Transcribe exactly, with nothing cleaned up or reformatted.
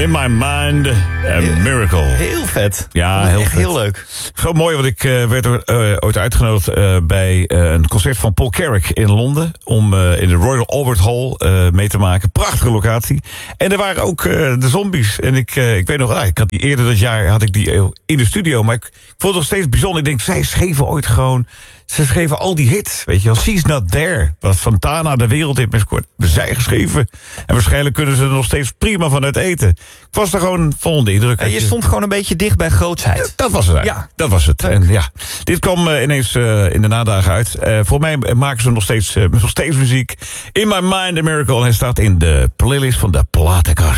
In My Mind, a Miracle. Heel vet. Ja, heel echt vet. heel leuk. Zo mooi, want ik uh, werd er uh, ooit uitgenodigd uh, bij uh, een concert van Paul Carrack in Londen. Om uh, in de Royal Albert Hall uh, mee te maken. Prachtige locatie. En er waren ook uh, de Zombies. En ik, uh, ik weet nog, ah, ik had die eerder dat jaar had ik die uh, in de studio. Maar ik, ik vond het nog steeds bijzonder. Ik denk, zij schreven ooit gewoon... Ze schreven al die hits, weet je wel. She's Not There, wat Santana de wereldhit met scoort. Hebben zij geschreven. En waarschijnlijk kunnen ze er nog steeds prima van uit eten. Ik was er gewoon vol onder indruk. En je stond gewoon een beetje dicht bij grootsheid. Dat was het eigenlijk. Ja. Dat was het. En ja, dit kwam uh, ineens uh, in de nadagen uit. Uh, voor mij maken ze nog steeds, uh, nog steeds muziek. In My Mind, a Miracle. En hij staat in de playlist van de platenkast.